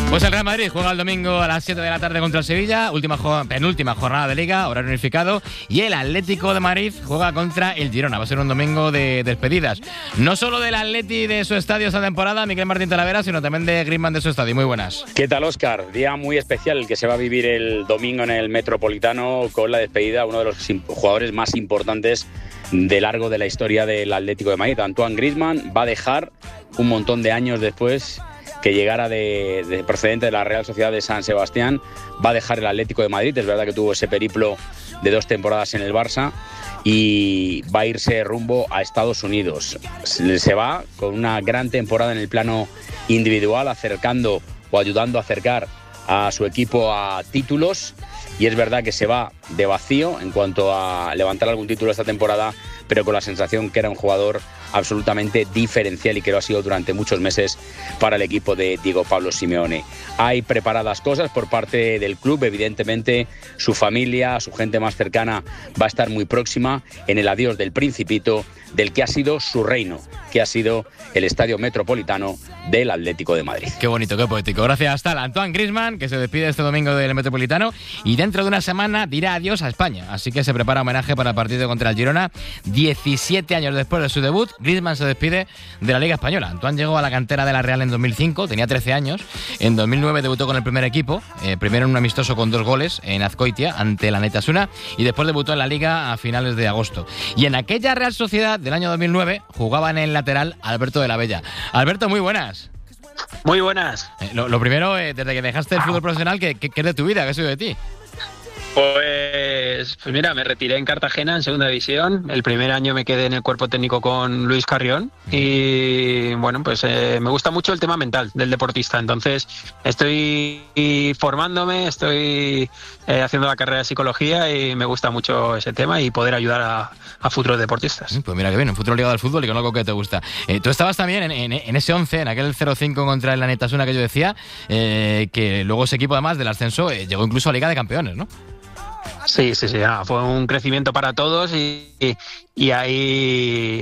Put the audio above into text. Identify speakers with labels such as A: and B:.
A: Pues el Real Madrid juega el domingo a las 7 de la tarde contra el Sevilla, penúltima jornada de Liga, horario unificado, y el Atlético de Madrid juega contra el Girona. Va a ser un domingo de despedidas, no solo del Atleti de su estadio esta temporada, Miquel Martín Talavera, sino también de Griezmann de su estadio. Muy buenas.
B: ¿Qué tal, Óscar? Día muy especial el que se va a vivir el domingo en el Metropolitano con la despedida de uno de los jugadores más importantes de largo de la historia del Atlético de Madrid. Antoine Griezmann va a dejar un montón de años después que llegara de procedente de la Real Sociedad de San Sebastián, va a dejar el Atlético de Madrid. Es verdad que tuvo ese periplo de 2 temporadas en el Barça y va a irse rumbo a Estados Unidos. Se va con una gran temporada en el plano individual, acercando o ayudando a acercar a su equipo a títulos, y es verdad que se va de vacío en cuanto a levantar algún título esta temporada, pero con la sensación que era un jugador absolutamente diferencial y que lo ha sido durante muchos meses para el equipo de Diego Pablo Simeone. Hay preparadas cosas por parte del club, evidentemente su familia, su gente más cercana va a estar muy próxima en el adiós del Principito, del que ha sido su reino, que ha sido el Estadio Metropolitano del Atlético de Madrid.
A: Qué bonito, qué poético. Gracias a Antoine Griezmann, que se despide este domingo del Metropolitano y dentro de una semana dirá adiós a España. Así que se prepara homenaje para el partido contra el Girona. 17 años después de su debut, Griezmann se despide de la Liga Española. Antoine llegó a la cantera de la Real en 2005, tenía 13 años. En 2009 debutó con el primer equipo, primero en un amistoso con 2 goles en Azkoitia ante la Netasuna, y después debutó en la Liga a finales de agosto. Y en aquella Real Sociedad del año 2009 jugaba en el lateral Alberto de la Bella. Alberto, muy buenas.
C: Muy buenas.
A: Lo primero, desde que dejaste el fútbol profesional, ¿qué es de tu vida? ¿Qué ha sido de ti?
C: Pues mira, me retiré en Cartagena en segunda división. El primer año me quedé en el cuerpo técnico con Luis Carrión y bueno, pues me gusta mucho el tema mental del deportista. Entonces estoy formándome, estoy haciendo la carrera de psicología y me gusta mucho ese tema y poder ayudar a futuros deportistas.
A: Pues mira que bien, un futuro ligado al fútbol y con algo que te gusta. Tú estabas también en ese 11, en aquel 0-5 contra el Netasuna que yo decía, que luego ese equipo además del ascenso llegó incluso a Liga de Campeones, ¿no?
C: Sí, fue un crecimiento para todos y ahí